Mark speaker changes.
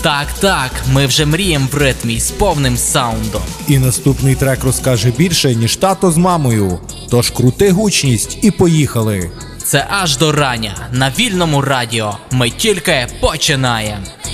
Speaker 1: Так, ми вже мріємо в ритмі з повним саундом.
Speaker 2: І наступний трек розкаже більше, ніж тато з мамою. Тож крути гучність і поїхали.
Speaker 1: Це аж до рання на вільному радіо. Ми тільки починаємо.